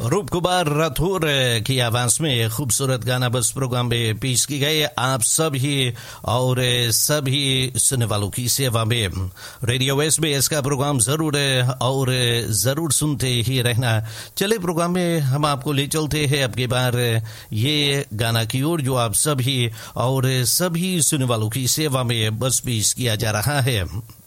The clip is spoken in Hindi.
रूप कुमार राठौर की आवाज में खूबसूरत गाना बस प्रोग्राम में पेश की गई। आप सभी और सभी सुनने वालों की सेवा में रेडियो SBS का प्रोग्राम जरूर सुनते ही रहना। चले प्रोग्राम में हम आपको ले चलते हैं अब की बार ये गाना की ओर जो आप सभी और सभी सुनने वालों की सेवा में बस पेश किया जा रहा है।